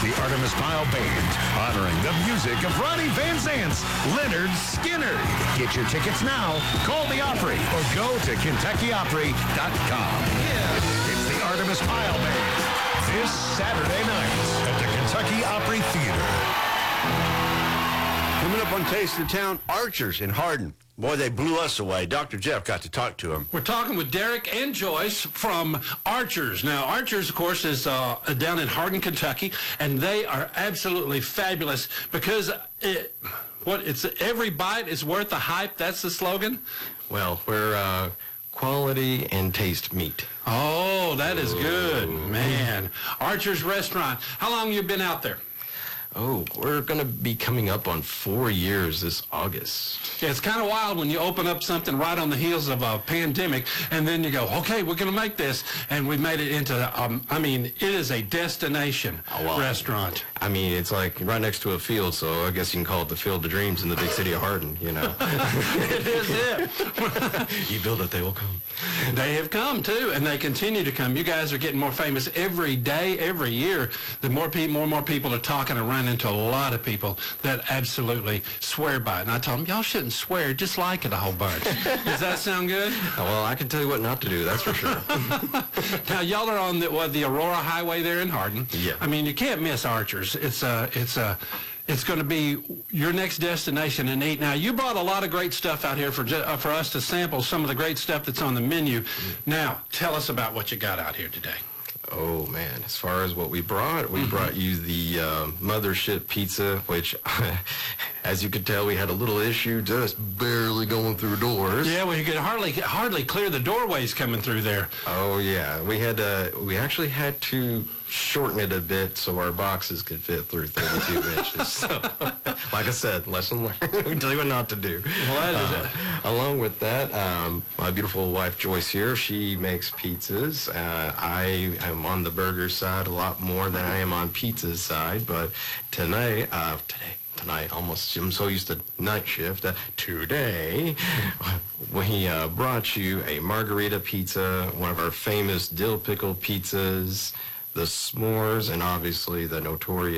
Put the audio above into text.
the Artemis Pyle Band, honoring the music of Ronnie Van Zant's Lynyrd Skynyrd. Get your tickets now. Call the Opry or go to KentuckyOpry.com. It's the Artemis Pyle Band this Saturday night at the Kentucky Opry Theater. Coming up on Taste of the Town, Archers in Hardin. Boy, they blew us away. Dr. Jeff got to talk to him. We're talking with Derek and Joyce from Archers. Now, Archers, of course, is down in Hardin, Kentucky, and they are absolutely fabulous because it's every bite is worth the hype. That's the slogan. Well, we're quality and taste meat. Oh, that is good, man. Archers Restaurant. How long have you been out there? Oh, we're going to be coming up on 4 years this August. Yeah, it's kind of wild when you open up something right on the heels of a pandemic, and then you go, okay, we're going to make this, and we made it into, it is a destination restaurant. I mean, it's like right next to a field, so I guess you can call it the Field of Dreams in the big city of Hardin, you know. It is it. You build it, they will come. They have come, too, and they continue to come. You guys are getting more famous every day, every year. The more and more people are talking and running into a lot of people that absolutely swear by it. And I told them, y'all shouldn't swear, just like it a whole bunch. Does that sound good? Well, I can tell you what not to do, that's for sure. Now, y'all are on the Aurora Highway there in Hardin. Yeah. I mean, you can't miss Archers. It's going to be your next destination and eat. Now, you brought a lot of great stuff out here for us to sample some of the great stuff that's on the menu. Now, tell us about what you got out here today. Oh, man. As far as what we brought you the Mothership Pizza, which, as you could tell, we had a little issue just barely going through doors. Yeah, well, you could hardly clear the doorways coming through there. Oh, yeah. We actually had to shorten it a bit so our boxes could fit through 32 inches. So, like I said, lesson learned. We tell you what not to do. Well, that is it. Along with that, my beautiful wife Joyce here, she makes pizzas. I am on the burger side a lot more than I am on pizza's side, but tonight, almost, I'm so used to night shift. Today, we brought you a margarita pizza, one of our famous dill pickle pizzas, the s'mores, and obviously the notorious